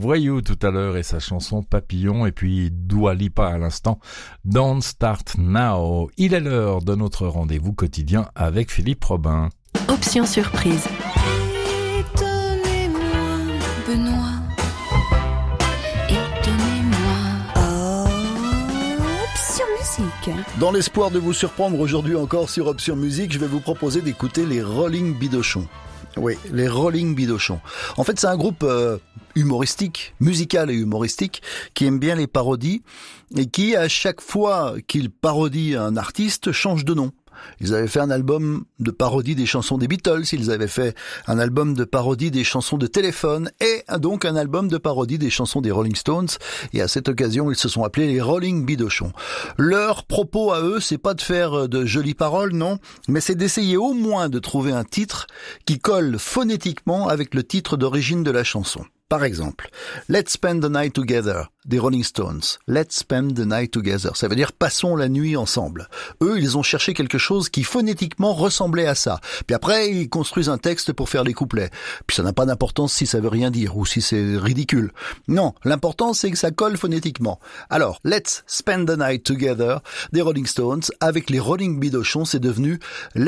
Voyou tout à l'heure et sa chanson Papillon, et puis Dua Lipa à l'instant, Don't Start Now. Il est l'heure de notre rendez-vous quotidien avec Philippe Robin. Option surprise. Étonnez-moi, Benoît. Étonnez-moi. Option musique. Dans l'espoir de vous surprendre aujourd'hui encore sur Option Musique, je vais vous proposer d'écouter les Rolling Bidochon. Oui, les Rolling Bidochon. En fait, c'est un groupe humoristique, musical et humoristique, qui aime bien les parodies et qui, à chaque fois qu'il parodie un artiste, change de nom. Ils avaient fait un album de parodie des chansons des Beatles, ils avaient fait un album de parodie des chansons de téléphone et donc un album de parodie des chansons des Rolling Stones. Et à cette occasion, ils se sont appelés les Rolling Bidochon. Leur propos à eux, c'est pas de faire de jolies paroles, non, mais c'est d'essayer au moins de trouver un titre qui colle phonétiquement avec le titre d'origine de la chanson. Par exemple, Let's Spend the Night Together des Rolling Stones. Let's Spend the Night Together. Ça veut dire passons la nuit ensemble. Eux, ils ont cherché quelque chose qui phonétiquement ressemblait à ça. Puis après, ils construisent un texte pour faire les couplets. Puis ça n'a pas d'importance si ça veut rien dire ou si c'est ridicule. Non, l'important c'est que ça colle phonétiquement. Alors, Let's Spend the Night Together des Rolling Stones avec les Rolling Bidochon, c'est devenu